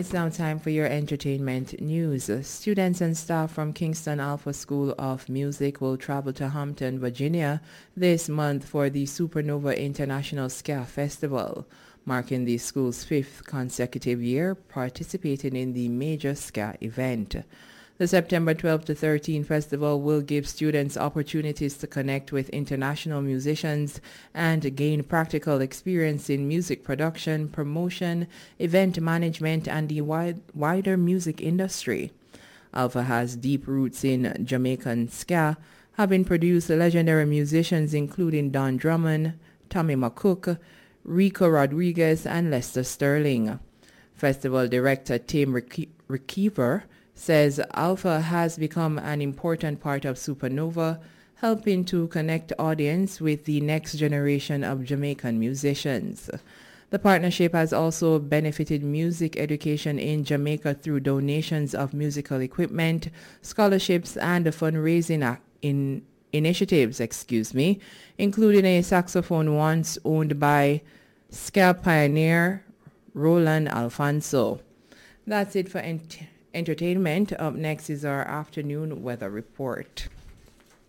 It's now time for your entertainment news. Students and staff from Kingston Alpha School of Music will travel to Hampton, Virginia this month for the Supernova International Ska Festival, marking the school's fifth consecutive year participating in the major ska event. The September 12 to 13 festival will give students opportunities to connect with international musicians and gain practical experience in music production, promotion, event management, and the wider music industry. Alpha has deep roots in Jamaican ska, having produced legendary musicians including Don Drummond, Tommy McCook, Rico Rodriguez, and Lester Sterling. Festival director Tim Rekeever says Alpha has become an important part of Supernova, helping to connect audience with the next generation of Jamaican musicians. The partnership has also benefited music education in Jamaica through donations of musical equipment, scholarships, and fundraising initiatives, including a saxophone once owned by ska pioneer Roland Alfonso. That's it for entertainment. Up next is our afternoon weather report.